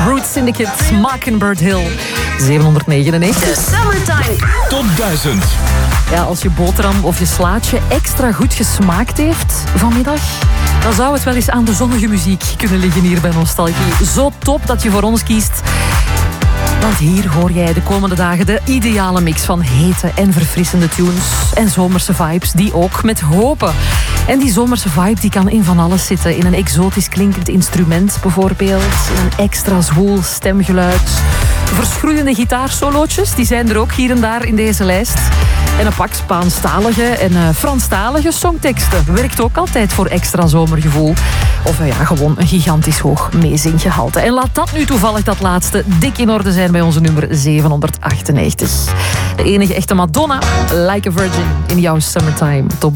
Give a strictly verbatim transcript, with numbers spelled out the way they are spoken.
Root Syndicate, Mockingbird Hill. zevenhonderdnegenennegentig. De Summertime Top duizend. Ja, als je boterham of je slaatje extra goed gesmaakt heeft vanmiddag, dan zou het wel eens aan de zonnige muziek kunnen liggen hier bij Nostalgie. Zo top dat je voor ons kiest. Want hier hoor jij de komende dagen de ideale mix van hete en verfrissende tunes en zomerse vibes die ook met hopen. En die zomerse vibe die kan in van alles zitten. In een exotisch klinkend instrument bijvoorbeeld. In een extra zwoel stemgeluid. Verschroeiende gitaarsolootjes, die zijn er ook hier en daar in deze lijst. En een pak Spaanstalige en uh, Franstalige songteksten. Werkt ook altijd voor extra zomergevoel. Of uh, ja, gewoon een gigantisch hoog meezinggehalte. En laat dat nu toevallig dat laatste dik in orde zijn bij onze nummer zevenhonderdachtennegentig. De enige echte Madonna, Like a Virgin in jouw Summertime Top